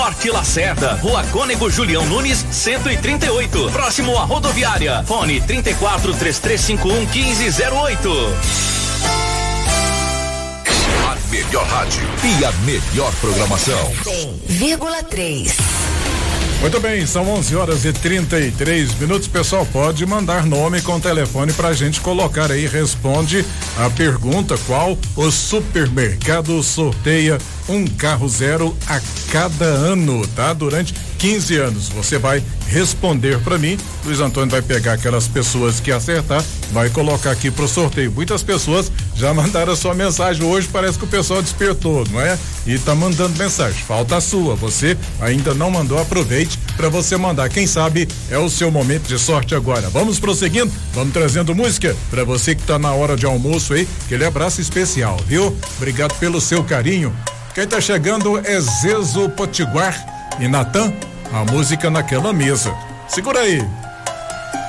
Forte Lacerda, Rua Cônego Julião Nunes, 138, próximo à rodoviária. Fone 34-3351-1508. A melhor rádio e a melhor programação. 100,3. Muito bem, são 11h33. Pessoal, pode mandar nome com telefone pra gente colocar aí. Responde a pergunta: qual o supermercado sorteia um carro zero a cada ano, tá? Durante 15 anos. Você vai responder pra mim. Luiz Antônio vai pegar aquelas pessoas que acertar, vai colocar aqui pro sorteio. Muitas pessoas já mandaram a sua mensagem hoje, parece que o pessoal despertou, não é? E tá mandando mensagem. Falta a sua. Você ainda não mandou, aproveite para você mandar. Quem sabe é o seu momento de sorte agora. Vamos prosseguindo, vamos trazendo música para você que tá na hora de almoço aí. Aquele abraço especial, viu? Obrigado pelo seu carinho. Quem tá chegando é Zezo Potiguar e Natan, a música Naquela Mesa. Segura aí.